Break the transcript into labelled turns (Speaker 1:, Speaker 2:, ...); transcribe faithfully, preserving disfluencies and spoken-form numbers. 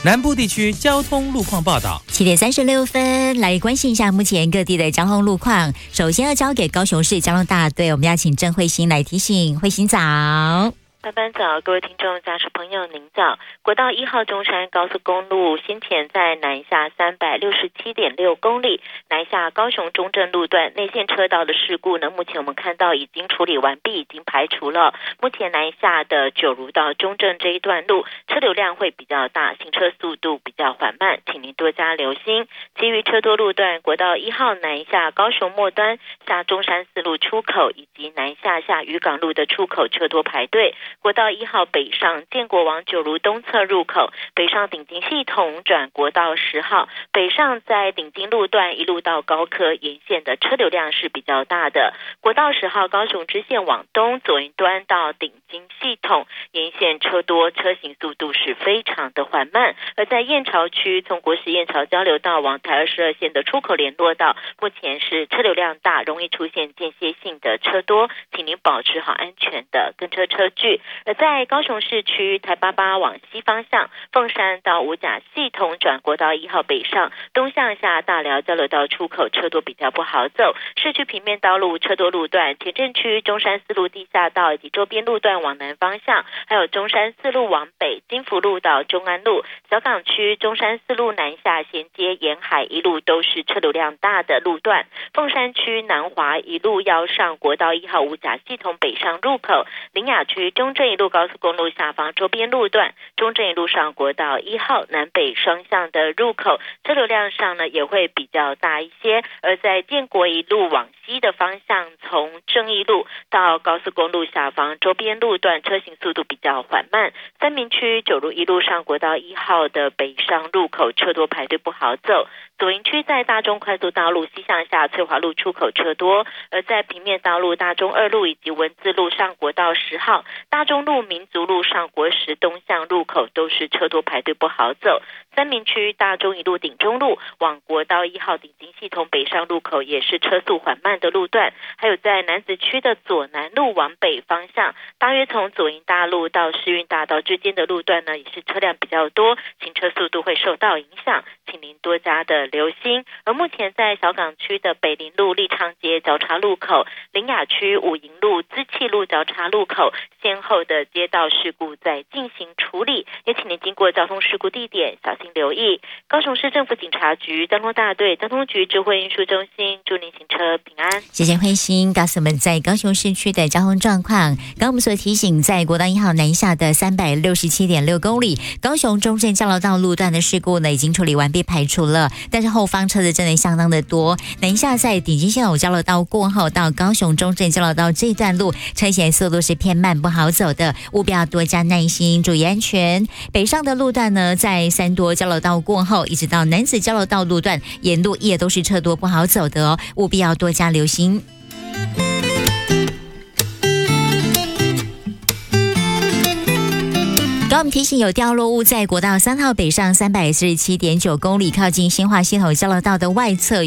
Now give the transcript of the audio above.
Speaker 1: 南部地区交通路况报道。
Speaker 2: 七点三十六分，来关心一下目前各地的交通路况。首先要交给高雄市交通大队，我们要请郑慧欣来提醒。慧欣早。
Speaker 3: 班班早，各位听众、驾驶朋友，您早。国道一号中山高速公路先前在南下三百六十七点六公里，南下高雄中正路段内线车道的事故呢，目前我们看到已经处理完毕，已经排除了。目前南下的九如到中正这一段路，车流量会比较大，行车速度比较缓慢，请您多加留心。其余车多路段，国道一号南下高雄末端下中山四路出口，以及南下下渔港路的出口车多排队。国道一号北上建国往九如东侧入口，北上顶金系统转国道十号，北上在顶金路段一路到高科沿线的车流量是比较大的。国道十号高雄支线往东左营端到顶金系统沿线车多，车行速度是非常的缓慢。而在燕巢区从国十燕巢交流道往台二十二线的出口联络道，目前是车流量大，容易出现间歇性的车多，请您保持好安全的跟车车距。而在高雄市区台八八往西方向，凤山到五甲系统转国道一号北上，东向下大寮交流道出口车多比较不好走。市区平面道路车多路段，前镇区中山四路地下道以及周边路段往南方向，还有中山四路往北，金福路到中安路，小港区中山四路南下衔接沿海一路都是车流量大的路段。凤山区南华一路要上国道一号五甲系统北上入口，苓雅区中正一路高速公路下方周边路段，中正一路上国道一号南北双向的入口，车流量上呢也会比较大一些。而在建国一路往西的方向，从正义路到高速公路下方周边路段，车行速度比较缓慢。三民区九如一路上国道一号的北上入口车多排队不好走。左营区在大中快速道路西向下翠华路出口车多，而在平面道路大中二路以及文字路上国道十号、大中路民族路上国十东向入口都是车多排队不好走。三民区大中一路顶中路往国道一号顶金系统北上入口也是车速缓慢的路段。还有在楠梓区的左南路往北方向，大约从左营大路到世运大道之间的路段呢，也是车辆比较多，行车速度会受到影响，请您多加的留心。而目前在小港区的北林路立昌街交叉路口、苓雅区五营路资气路交叉路口，先后的街道事故在进行处理，也请您经过交通事故地点小心留意。高雄市政府警察局交通大队交通局智慧运输中心祝您行车平安。
Speaker 2: 谢谢慧欣告诉我们在高雄市区的交通状况。刚刚我们所提醒，在国道一号南下的三百六十七点六公里，高雄中正交流道路段的事故呢已经处理完毕排除了，但是后方车子真的相当的多。南下在顶金线有交流道过后到高雄中正交流道这段路，车前速度是偏慢不好走的，务必要多加耐心，注意安全。北上的路段呢，在三多交流道过后，一直到楠梓交流道路段，沿路也都是车多不好走的哦，务必要多加留心。刚我们提醒有掉落物在国道三号北上三百四十七点九公里，靠近新化系统交流道的外侧。